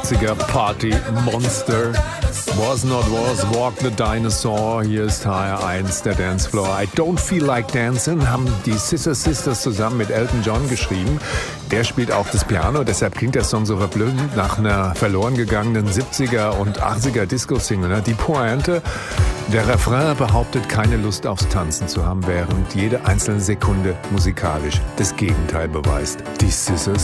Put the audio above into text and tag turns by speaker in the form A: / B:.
A: 80er Party Monster. Was Not Was, Walk the Dinosaur. Hier ist HR1, der Dancefloor. I Don't Feel Like Dancing haben die Scissor Sisters zusammen mit Elton John geschrieben. Der spielt auch das Piano, deshalb klingt der Song so verblüffend nach einer verloren gegangenen 70er und 80er Disco-Single. Die Pointe: der Refrain behauptet, keine Lust aufs Tanzen zu haben, während jede einzelne Sekunde musikalisch das Gegenteil beweist. Die Scissor